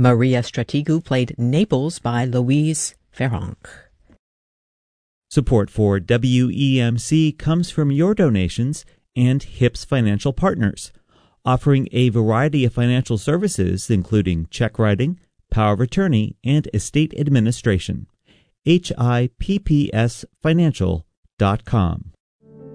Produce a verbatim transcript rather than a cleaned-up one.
Maria Strategou played Naples by Louise Ferronk. Support for W E M C comes from your donations and HIPS Financial Partners, offering a variety of financial services including check writing, power of attorney, and estate administration. H I P P S financial dot com.